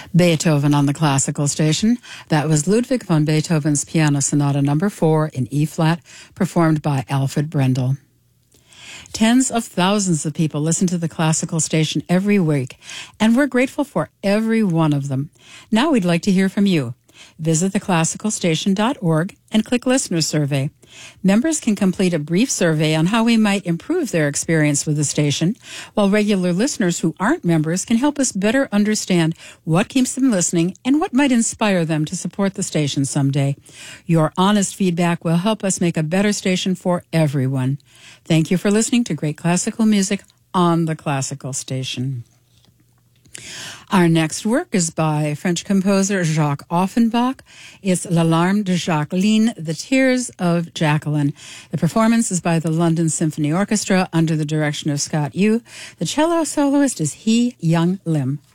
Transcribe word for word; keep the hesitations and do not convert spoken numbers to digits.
Beethoven on the classical station. That was Ludwig van Beethoven's Piano Sonata number four in E-flat, performed by Alfred Brendel. Tens of thousands of people listen to the classical station every week, and we're grateful for every one of them. Now we'd like to hear from you. Visit the classical station dot org and click Listener Survey. Members can complete a brief survey on how we might improve their experience with the station, while regular listeners who aren't members can help us better understand what keeps them listening and what might inspire them to support the station someday. Your honest feedback will help us make a better station for everyone. Thank you for listening to great classical music on the classical station. Our next work is by French composer Jacques Offenbach. It's L'Alarme de Jacqueline, The Tears of Jacqueline. The performance is by the London Symphony Orchestra under the direction of Scott Yu. The cello soloist is Hee Young Lim.